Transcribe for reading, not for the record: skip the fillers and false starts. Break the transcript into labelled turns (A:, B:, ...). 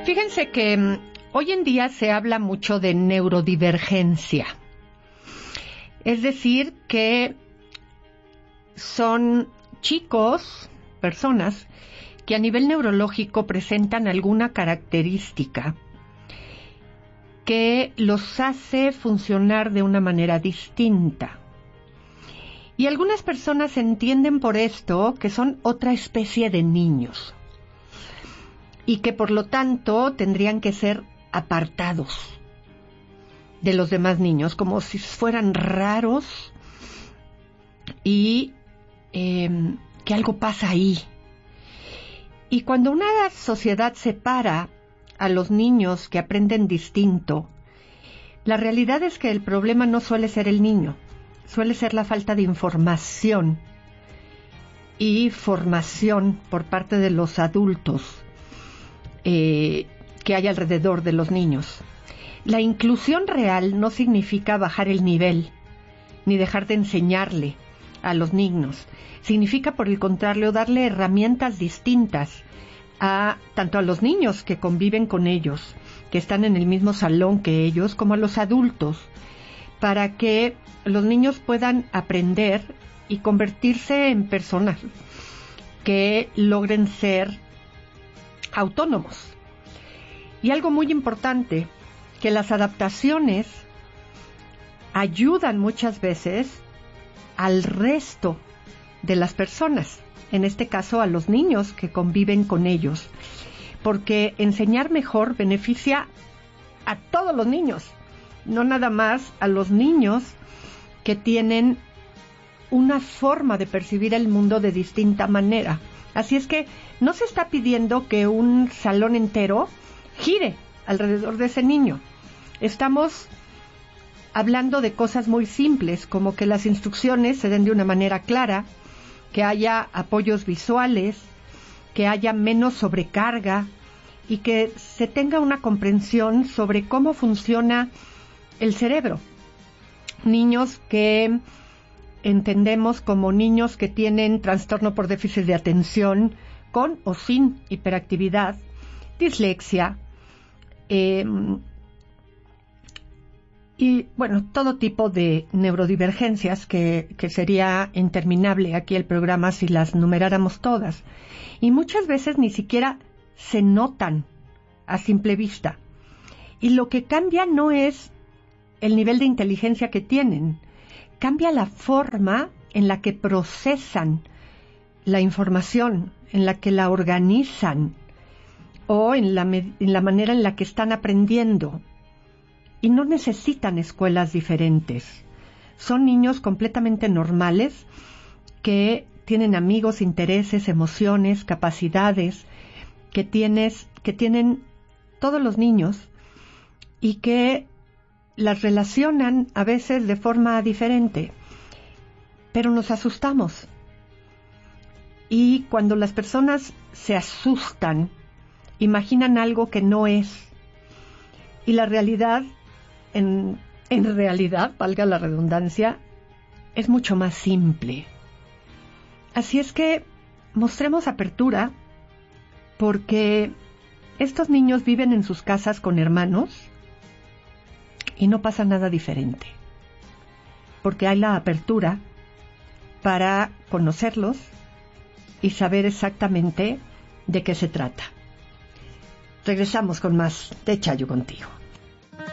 A: Fíjense que hoy en día se habla mucho de neurodivergencia. Es decir, que son chicos, personas, que a nivel neurológico presentan alguna característica que los hace funcionar de una manera distinta. Y algunas personas entienden por esto que son otra especie de niños y que por lo tanto tendrían que ser apartados de los demás niños, como si fueran raros y que algo pasa ahí. Y cuando una sociedad separa a los niños que aprenden distinto, la realidad es que el problema no suele ser el niño, suele ser la falta de información y formación por parte de los adultos que hay alrededor de los niños. La inclusión real no significa bajar el nivel, ni dejar de enseñarle a los niños. Significa, por el contrario, darle herramientas distintas tanto a los niños que conviven con ellos, que están en el mismo salón que ellos, como a los adultos, para que los niños puedan aprender y convertirse en personas que logren ser autónomos. Y algo muy importante, que las adaptaciones ayudan muchas veces al resto de las personas, en este caso a los niños que conviven con ellos, porque enseñar mejor beneficia a todos los niños, no nada más a los niños que tienen una forma de percibir el mundo de distinta manera. Así es que no se está pidiendo que un salón entero gire alrededor de ese niño. Estamos hablando de cosas muy simples, como que las instrucciones se den de una manera clara, que haya apoyos visuales, que haya menos sobrecarga y que se tenga una comprensión sobre cómo funciona el cerebro. Niños que entendemos como niños que tienen trastorno por déficit de atención, con o sin hiperactividad, dislexia, y bueno, todo tipo de neurodivergencias que sería interminable aquí el programa si las numeráramos todas. Y muchas veces ni siquiera se notan a simple vista. Y lo que cambia no es el nivel de inteligencia que tienen, cambia la forma en la que procesan la información, en la que la organizan o en la manera en la que están aprendiendo. Y no necesitan escuelas diferentes. Son niños completamente normales que tienen amigos, intereses, emociones, capacidades que tienen todos los niños y que las relacionan a veces de forma diferente. Pero nos asustamos. Y cuando las personas se asustan, imaginan algo que no es. Y la realidad, en realidad, valga la redundancia, es mucho más simple. Así es que mostremos apertura, porque estos niños viven en sus casas con hermanos y no pasa nada diferente, porque hay la apertura para conocerlos y saber exactamente de qué se trata. Regresamos con más de Chayo contigo.